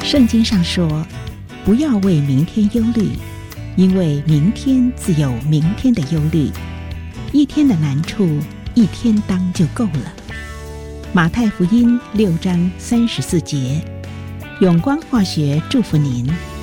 圣经上说，不要为明天忧虑，因为明天自有明天的忧虑，一天的难处一天当就够了。马太福音6章34节，永光化学祝福您。